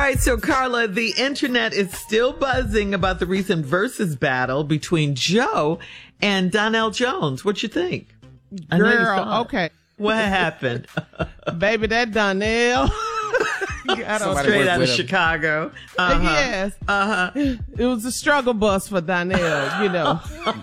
right, so Carla, the internet is still buzzing about the recent versus battle between Joe and Donell Jones. What you think? Girl, okay. What happened? Baby, that Donell got straight out of Chicago. Yes. It was a struggle bus for Donell, you know.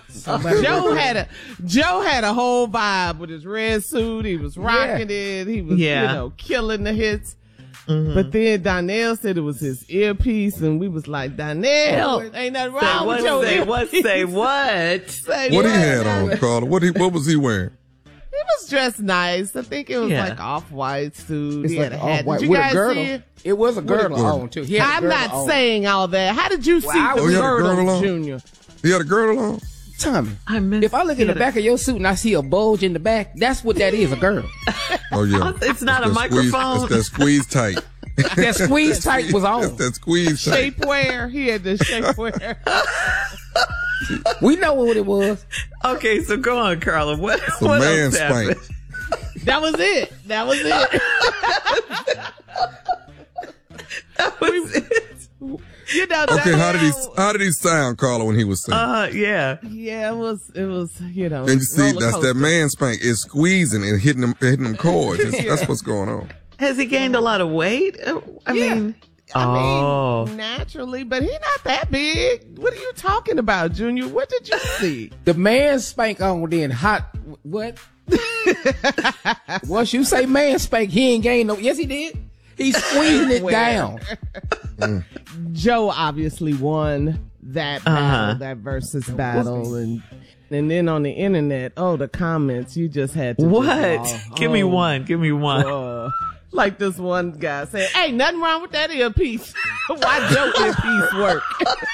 Joe had a whole vibe with his red suit. He was rocking it. He was, you know, killing the hits. Mm-hmm. But then Donell said it was his earpiece, and we was like, Donell, ain't nothing wrong with your earpiece. Say what? What he had on, Carla? What was he wearing? He was dressed nice. I think it was like off-white suit. It's he like had a hat. off-white. Did you guys see it? It was a girdle on, too. I'm not saying all that. How did you see the girdle, Junior? He had a girdle on? Tommy, if I look in the back of your suit and I see a bulge in the back, that's what that is, a girdle. Oh, yeah. It's not a microphone. That's that squeeze tight. That squeeze tight was on. That's that squeeze tight. Shapewear. He had the shapewear. We know what it was. Okay, so go on, Carla. What man else happened? That was it. That was it. You know, okay, how did he sound, Carla, when he was singing? Yeah, it was, you know. And you see, that's that man spank. It's squeezing and hitting them chords. That's what's going on. Has he gained a lot of weight? I mean, naturally, but he's not that big. What are you talking about, Junior? What did you see? The man spank on then hot. What? Once you say man spank, he ain't gained no. Yes, he did. He's squeezing it down. Joe obviously won that battle, that versus battle, and then on the internet, the comments, you just had to. What? Give me one. Like this one guy said, "Hey, nothing wrong with that earpiece. Why Joe earpiece work?"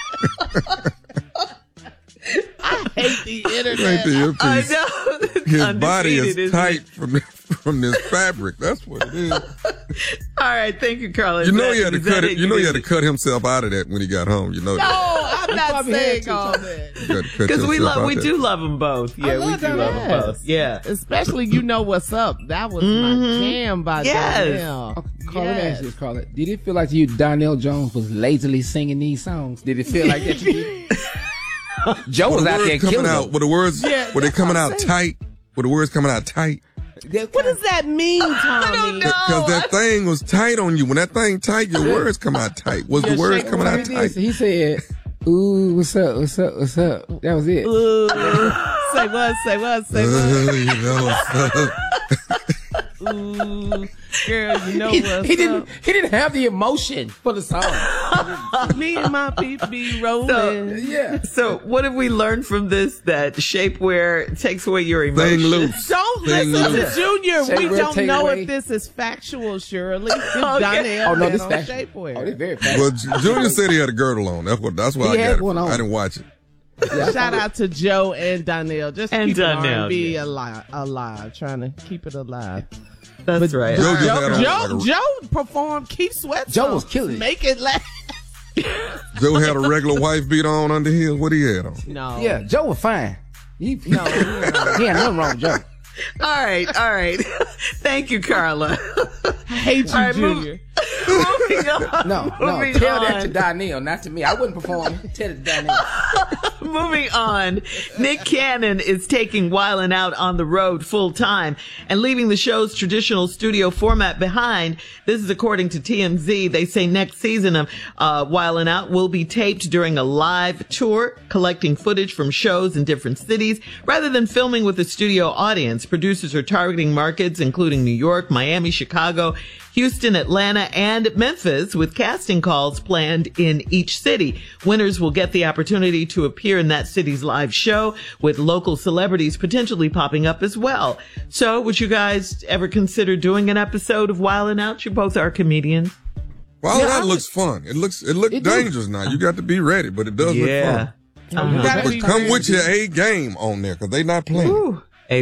I hate the internet. I know. His body is tight from this fabric. That's what it is. All right, thank you, Carla. You know he had to cut it. You know he had to cut himself out of that when he got home. You know that. No, I'm not saying all that. Because we do love them both. Yeah, we do love them both. Yeah, especially You Know What's Up. That was my jam by Donell. Carla, let me ask you this, Carla. Did it feel like to you Donell Jones was lazily singing these songs? Did it feel like that to you? Joe was out there killing out. Were the words? Were they coming out tight? Were the words coming out tight? What does that mean, Tommy? I don't know. Because that thing was tight on you. When that thing tight, your words come out tight. Was the words coming out tight? He said, "Ooh, what's up? What's up? What's up?" That was it. Say what? Say what? Say what? You know what's up. Ooh, girl, you know what's up. He didn't have the emotion for the song. Me and my people be rolling. So what have we learned from this? That shapewear takes away your emotions. Thing loose. Don't listen to Junior. We don't know if this is factual, Shirley. Donell this on factual. shapewear. Oh, this very factual. Well, Junior said he had a girdle on. That's why I got it. I didn't watch it. Shout out to Joe and Donell. Just and keep R&B alive. Trying to keep it alive. That's right. Joe performed Keith Sweat. Joe was killing. Make it last. Joe had a regular wife beat on under his. What he had on? No. Yeah, Joe was fine. He had nothing wrong with Joe. All right. Thank you, Carla. I hate you, Junior. Moving on. No. Tell that to Donell, not to me. I wouldn't perform. Tell it to Donell. Moving on. Nick Cannon is taking Wildin' Out on the road full time and leaving the show's traditional studio format behind. This is according to TMZ. They say next season of Wildin' Out will be taped during a live tour, collecting footage from shows in different cities rather than filming with a studio audience. Producers are targeting markets including New York, Miami, Chicago, Houston, Atlanta, and Memphis, with casting calls planned in each city. Winners will get the opportunity to appear in that city's live show, with local celebrities potentially popping up as well. So, would you guys ever consider doing an episode of Wildin' Out? You both are comedians. Well, that looks fun. It looks dangerous now. You got to be ready, but it does look fun. But come with your A game on there, because they not playing. Ooh, A+,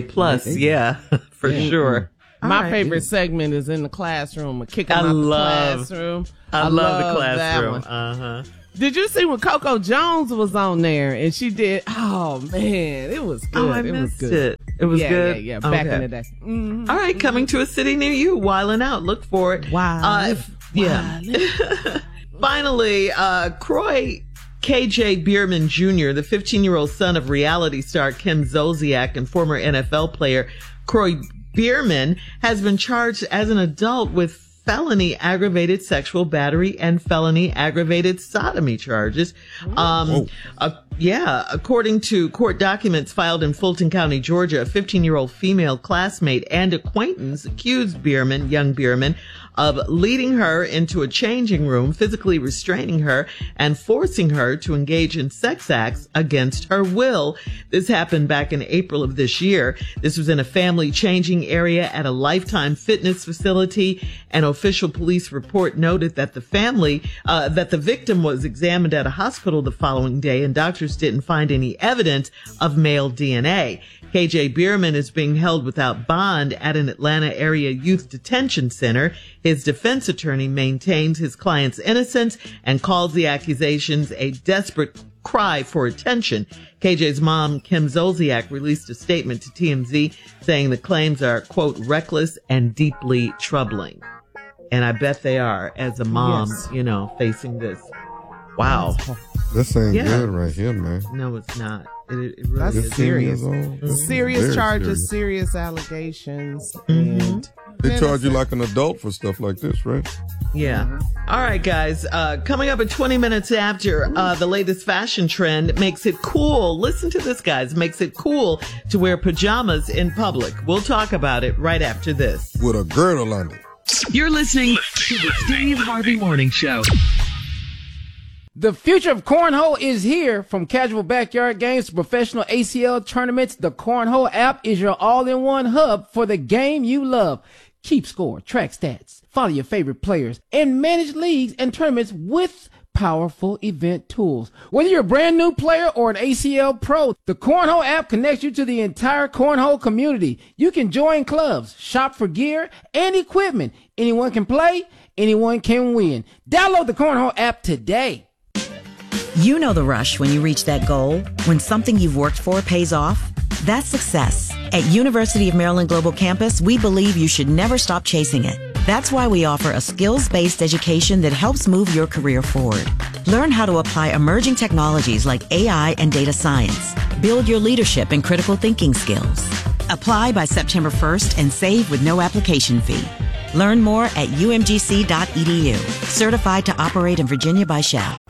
for sure. My favorite segment is in the classroom. Kicking out the classroom. I love the classroom. That one. Did you see when Coco Jones was on there and she did? Oh man, it was good. I missed it. It was good. Yeah. Back in the day. Mm-hmm. All right, coming to a city near you. Wildin' Out. Look for it. Wow. Finally, Kroy KJ Bierman Jr., the 15-year-old son of reality star Kim Zolciak and former NFL player Kroy Bierman, has been charged as an adult with felony aggravated sexual battery and felony aggravated sodomy charges. According to court documents filed in Fulton County, Georgia, a 15-year-old female classmate and acquaintance accused young Bierman, of leading her into a changing room, physically restraining her, and forcing her to engage in sex acts against her will. This happened back in April of this year. This was in a family changing area at a Lifetime Fitness facility. An official police report noted that the victim was examined at a hospital the following day, and doctors didn't find any evidence of male DNA. KJ Bierman is being held without bond at an Atlanta area youth detention center. His defense attorney maintains his client's innocence and calls the accusations a desperate cry for attention. KJ's mom, Kim Zolciak, released a statement to TMZ saying the claims are, quote, reckless and deeply troubling. And I bet they are, as a mom, facing this. Wow. This ain't good right here, man. No, it's not. It really is serious. Serious charges, serious allegations. And they charge you like an adult for stuff like this, right? Yeah. All right, guys. Coming up at 20 minutes after, the latest fashion trend makes it cool. Listen to this, guys. Makes it cool to wear pajamas in public. We'll talk about it right after this. With a girdle under. You're listening to the Steve Harvey Morning Show. The future of cornhole is here. From casual backyard games to professional ACL tournaments, the Cornhole app is your all-in-one hub for the game you love. Keep score, track stats, follow your favorite players, and manage leagues and tournaments with powerful event tools. Whether you're a brand new player or an ACL pro, the Cornhole app connects you to the entire cornhole community. You can join clubs, shop for gear and equipment. Anyone can play, anyone can win. Download the Cornhole app today. You know the rush when you reach that goal, when something you've worked for pays off. That's success. At University of Maryland Global Campus, we believe you should never stop chasing it. That's why we offer a skills-based education that helps move your career forward. Learn how to apply emerging technologies like AI and data science. Build your leadership and critical thinking skills. Apply by September 1st and save with no application fee. Learn more at umgc.edu. Certified to operate in Virginia by Shell.